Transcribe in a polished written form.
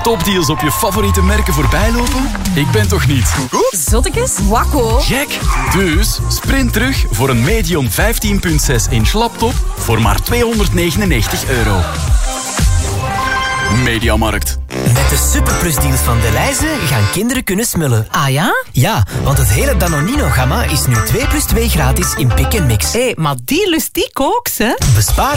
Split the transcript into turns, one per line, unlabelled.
topdeals op je favoriete merken voorbij lopen? Ik ben toch niet...
Zottekes? Wakko.
Gek! Dus sprint terug voor een Medion 15.6 inch laptop voor maar €299. Mediamarkt.
Met de Superplus-deals van Delhaize gaan kinderen kunnen smullen.
Ah ja?
Ja, want het hele Danonino-gamma is nu 2 plus 2 gratis in Pick & Mix.
Maar die lust ik ook, hè?
Bespaar